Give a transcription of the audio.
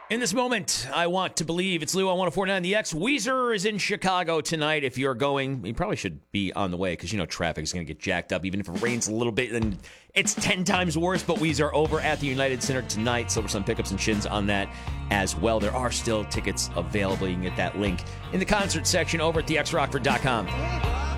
In this moment, I want to believe it's Lou on 104.9 The X. Weezer is in Chicago tonight. If you're going, you probably should be on the way because, traffic is going to get jacked up. Even if it rains a little bit, then it's 10 times worse. But Weezer over at the United Center tonight. Silversun Pickups and Shins on that as well. There are still tickets available. You can get that link in the concert section over at thexrockford.com.